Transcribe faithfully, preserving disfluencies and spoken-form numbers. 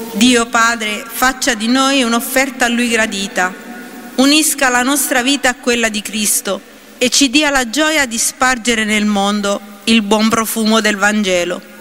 Dio Padre faccia di noi un'offerta a Lui gradita, unisca la nostra vita a quella di Cristo e ci dia la gioia di spargere nel mondo il buon profumo del Vangelo.